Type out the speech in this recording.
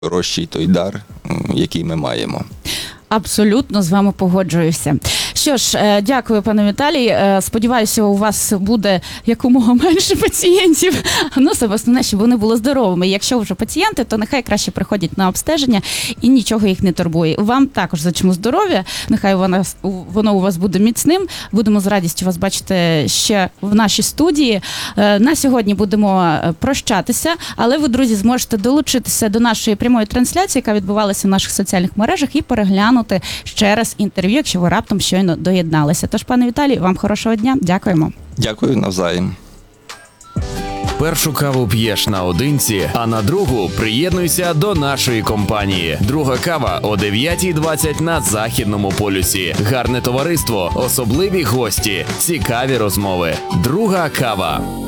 Рощий той дар, який ми маємо. Абсолютно з вами погоджуюся. Що ж, дякую, пане Віталій. Сподіваюся, у вас буде якомога менше пацієнтів. Ну, це основне, щоб вони були здоровими. Якщо вже пацієнти, то нехай краще приходять на обстеження і нічого їх не турбує. Вам також зичимо здоров'я, нехай воно у вас буде міцним. Будемо з радістю вас бачити ще в нашій студії. На сьогодні будемо прощатися, але ви, друзі, зможете долучитися до нашої прямої трансляції, яка відбувалася в наших соціальних мережах, і переглянути ще раз інтерв'ю, якщо ви раптом щойно доєдналися. Тож, пане Віталій, вам хорошого дня. Дякуємо. Дякую, навзаєм. Першу каву п'єш наодинці, а на другу приєднуйся до нашої компанії. Друга кава о 9:20 на Західному полюсі. Гарне товариство, особливі гості, цікаві розмови. Друга кава.